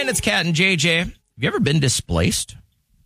morning. It's Kat and JJ. Have you ever been displaced?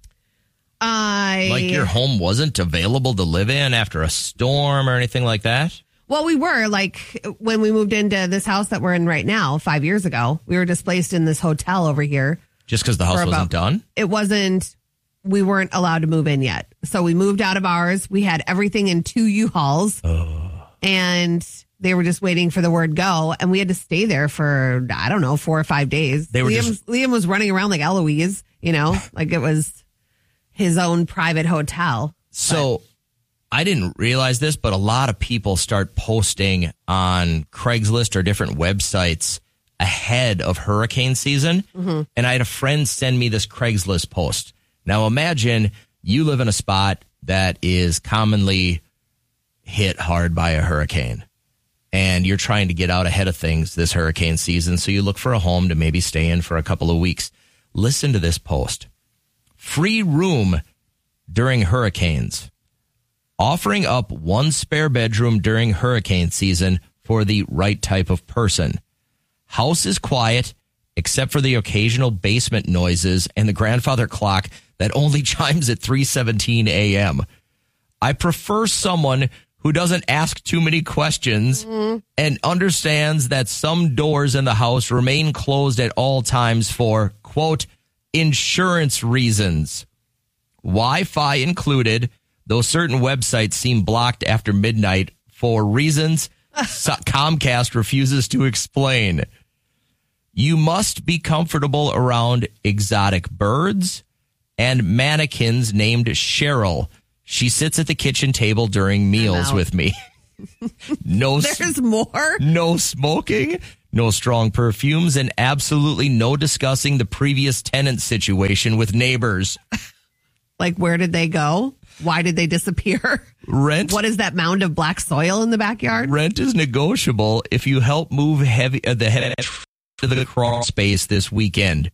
Like your home wasn't available to live in after a storm or anything like that? Well, we were, like, when we moved into this house that we're in right now 5 years ago, we were displaced in this hotel over here. Just because the house wasn't done? It wasn't, we weren't allowed to move in yet. So we moved out of ours. We had everything in 2 U-Hauls. And they were just waiting for the word go. And we had to stay there for, 4 or 5 days. Liam was running around like Eloise, like it was his own private hotel. So I didn't realize this, but a lot of people start posting on Craigslist or different websites ahead of hurricane season. Mm-hmm. And I had a friend send me this Craigslist post. Now imagine you live in a spot that is commonly hit hard by a hurricane and you're trying to get out ahead of things this hurricane season. So you look for a home to maybe stay in for a couple of weeks. Listen to this post. Free room during hurricanes. Offering up one spare bedroom during hurricane season for the right type of person. House is quiet, except for the occasional basement noises and the grandfather clock that only chimes at 3:17 a.m. I prefer someone who doesn't ask too many questions and understands that some doors in the house remain closed at all times for, quote, insurance reasons. Wi-Fi included, though certain websites seem blocked after midnight for reasons Comcast refuses to explain. You must be comfortable around exotic birds and mannequins named Cheryl. She sits at the kitchen table during meals with me. There's more? No smoking, no strong perfumes, and absolutely no discussing the previous tenant situation with neighbors. Like, where did they go? Why did they disappear? Rent. What is that mound of black soil in the backyard? Rent is negotiable if you help move the heavy to the crawl space this weekend.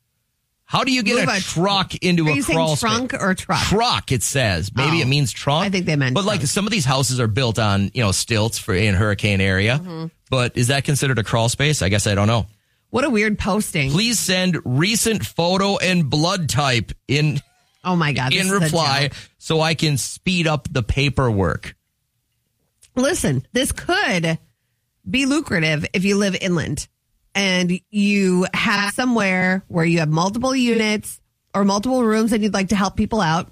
How do you get a truck into a crawl space? Trunk or truck? Truck, it says. Maybe it means trunk. I think they meant But trunk. like some of these houses are built on, stilts in hurricane area. Mm-hmm. But is that considered a crawl space? I guess I don't know. What a weird posting. Please send recent photo and blood type in. Oh my God. In reply so I can speed up the paperwork. Listen, this could be lucrative if you live inland and you have somewhere where you have multiple units or multiple rooms and you'd like to help people out.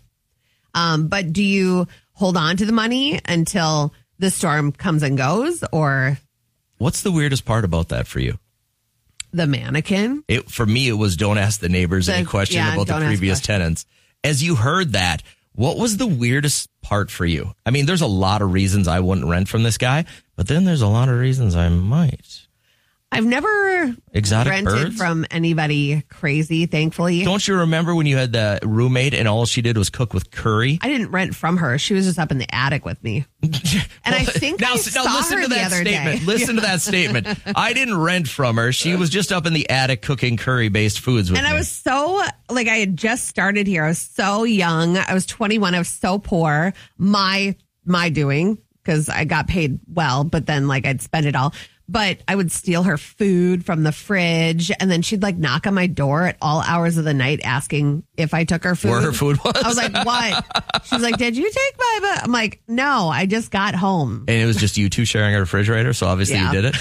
But do you hold on to the money until the storm comes and goes, or? What's the weirdest part about that for you? The mannequin. For me, it was don't ask the neighbors any questions about the previous tenants. As you heard that, what was the weirdest part for you? I mean, there's a lot of reasons I wouldn't rent from this guy, but then there's a lot of reasons I might. I've never rented birds? from anybody crazy, thankfully. Don't you remember when you had the roommate and all she did was cook with curry? I didn't rent from her. She was just up in the attic with me. And I think I saw her the other day. Listen to that statement. I didn't rent from her. She was just up in the attic cooking curry-based foods with me. And I was so, I had just started here. I was so young. I was 21. I was so poor. My doing, because I got paid well, but then I'd spend it all. But I would steal her food from the fridge, and then she'd knock on my door at all hours of the night asking if I took her food. Where her food was? I was like, what? She's like, did you take my... I'm like, no, I just got home. And it was just you two sharing a refrigerator, so obviously you did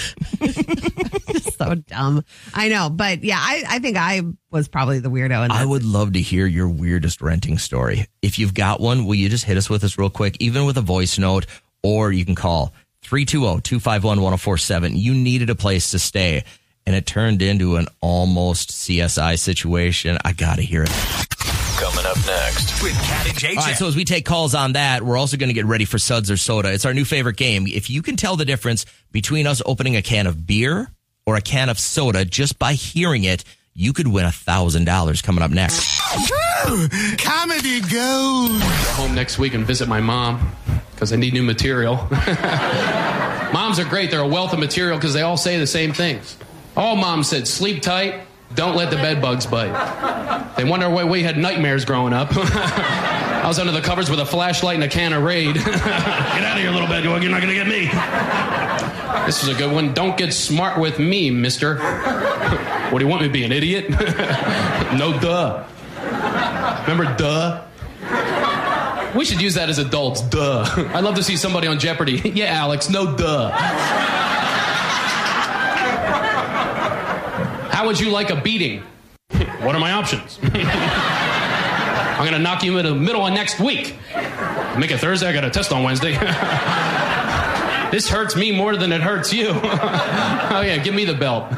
it. So dumb. I know, but yeah, I think I was probably the weirdo in that. I would love to hear your weirdest renting story. If you've got one, will you just hit us with this real quick, even with a voice note, or you can call 320-251-1047. You needed a place to stay, and it turned into an almost CSI situation. I got to hear it. Coming up next with Kat and JJ. All right, so as we take calls on that, we're also going to get ready for Suds or Soda. It's our new favorite game. If you can tell the difference between us opening a can of beer or a can of soda just by hearing it, you could win $1,000 coming up next. Comedy gold. Home next week and visit my mom because I need new material. Moms are great. They're a wealth of material because they all say the same things. All moms said, sleep tight, don't let the bed bugs bite. They wonder why we had nightmares growing up. I was under the covers with a flashlight and a can of Raid. Get out of here, little bed. You're not going to get me. This is a good one. Don't get smart with me, mister. What do you want me to be, an idiot? No duh. Remember duh? We should use that as adults, duh. I'd love to see somebody on Jeopardy. Yeah, Alex, no duh. How would you like a beating? What are my options? I'm going to knock you in the middle of next week. Make it Thursday, I got a test on Wednesday. This hurts me more than it hurts you. Oh, yeah, give me the belt.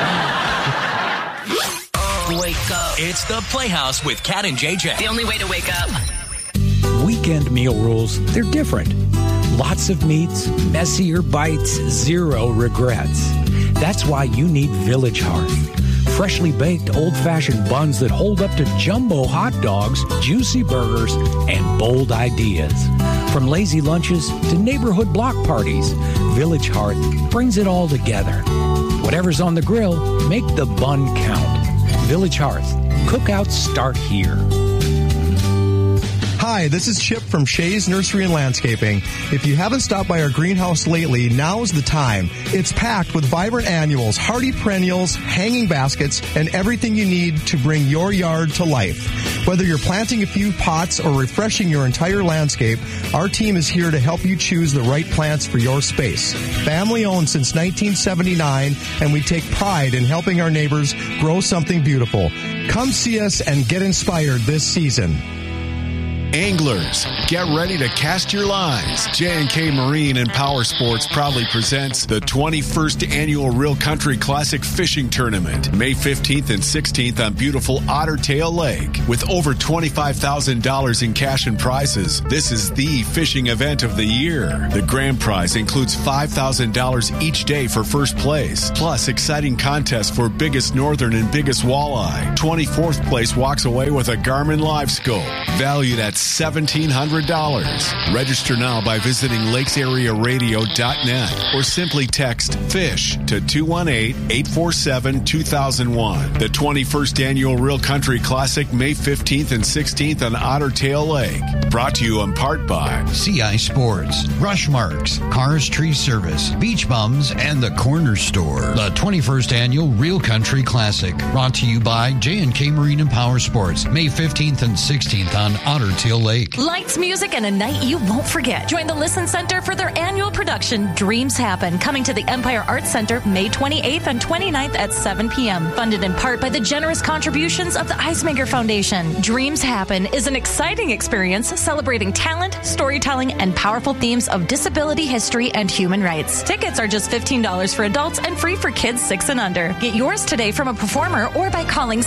Wake up. It's the Playhouse with Kat and JJ. The only way to wake up. Weekend meal rules, they're different. Lots of meats, messier bites, zero regrets. That's why you need Village Hearth. Freshly baked old-fashioned buns that hold up to jumbo hot dogs, juicy burgers, and bold ideas. From lazy lunches to neighborhood block parties, Village Hearth brings it all together. Whatever's on the grill, make the bun count. Village Hearth. Cookouts start here. Hi, this is Chip from Shays Nursery and Landscaping. If you haven't stopped by our greenhouse lately, now's the time. It's packed with vibrant annuals, hardy perennials, hanging baskets, and everything you need to bring your yard to life. Whether you're planting a few pots or refreshing your entire landscape, our team is here to help you choose the right plants for your space. Family owned since 1979, and we take pride in helping our neighbors grow something beautiful. Come see us and get inspired this season. Anglers, get ready to cast your lines. J&K Marine and Power Sports proudly presents the 21st Annual Real Country Classic Fishing Tournament, May 15th and 16th on beautiful Otter Tail Lake. With over $25,000 in cash and prizes, this is the fishing event of the year. The grand prize includes $5,000 each day for first place, plus exciting contests for biggest northern and biggest walleye. 24th place walks away with a Garmin Live Scope, valued at $1,700. Register now by visiting lakesarearadio.net or simply text FISH to 218-847-2001. The 21st Annual Real Country Classic, May 15th and 16th on Otter Tail Lake. Brought to you in part by CI Sports, Rush Marks, Cars Tree Service, Beach Bums, and the Corner Store. The 21st Annual Real Country Classic, brought to you by J&K Marine and Power Sports, May 15th and 16th on Otter Tail Lake. Lights, music, and a night you won't forget. Join the Listen Center for their annual production, Dreams Happen, coming to the Empire Arts Center May 28th and 29th at 7 p.m. Funded in part by the generous contributions of the Eismaker Foundation. Dreams Happen is an exciting experience celebrating talent, storytelling, and powerful themes of disability history and human rights. Tickets are just $15 for adults and free for kids 6 and under. Get yours today from a performer or by calling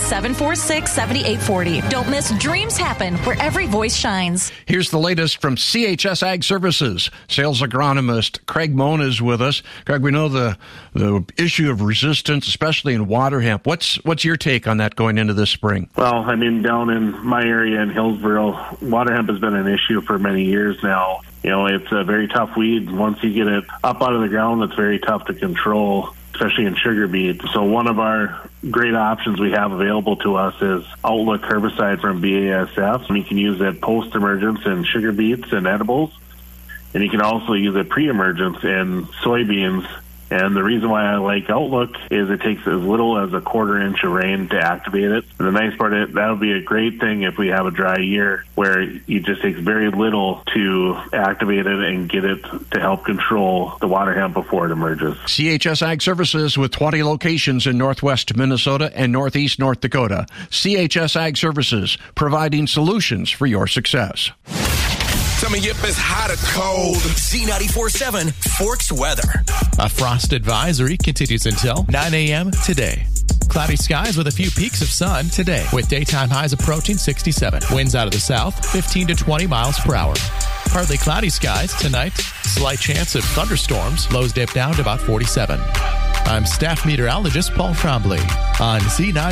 746-7840. Don't miss Dreams Happen, where every voice shines. Here's the latest from CHS Ag Services. Sales agronomist Craig Moan is with us. Craig, we know the issue of resistance, especially in water hemp. What's your take on that going into this spring? Well, I mean, down in my area in Hillsboro, water hemp has been an issue for many years now. You know, it's a very tough weed. Once you get it up out of the ground, it's very tough to control, especially in sugar beet. So one of our great options we have available to us is Outlook herbicide from BASF. And you can use it post-emergence in sugar beets and edibles. And you can also use it pre-emergence in soybeans. And the reason why I like Outlook is it takes as little as a quarter-inch of rain to activate it. And the nice part is that would be a great thing if we have a dry year where it just takes very little to activate it and get it to help control the water hemp before it emerges. CHS Ag Services with 20 locations in northwest Minnesota and northeast North Dakota. CHS Ag Services, providing solutions for your success. Tell me if it's hot or cold. Z94.7 Forks weather. A frost advisory continues until 9 a.m. today. Cloudy skies with a few peaks of sun today, with daytime highs approaching 67. Winds out of the south, 15 to 20 miles per hour. Partly cloudy skies tonight. Slight chance of thunderstorms. Lows dip down to about 47. I'm staff meteorologist Paul Trombley on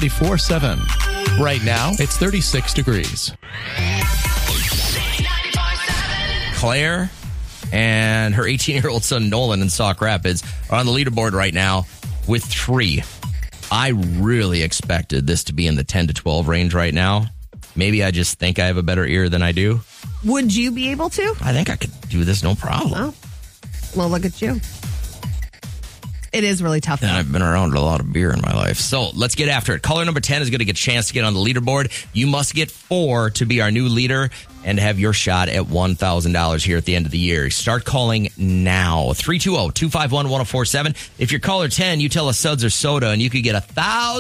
Z94.7. Right now, it's 36 degrees. Claire and her 18-year-old son Nolan in Sauk Rapids are on the leaderboard right now with 3. I really expected this to be in the 10 to 12 range right now. Maybe I just think I have a better ear than I do. Would you be able to? I think I could do this no problem. Oh. Well, look at you. It is really tough. And I've been around a lot of beer in my life. So let's get after it. Caller number 10 is going to get a chance to get on the leaderboard. You must get 4 to be our new leader and have your shot at $1,000 here at the end of the year. Start calling now. 320-251-1047. If you're caller 10, you tell us suds or soda, and you could get $1,000